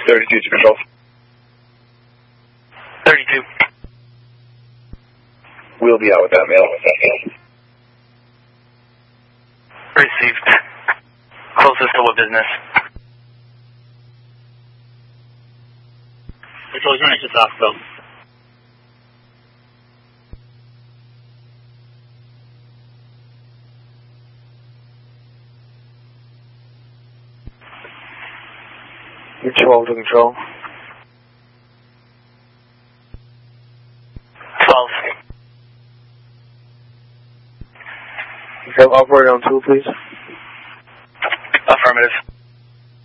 32 to control. 32. We'll be out with that mail. Received. Closest to what business? It's always running to Taco Bell. You're 12 to control. 12. You have operator on 2, please.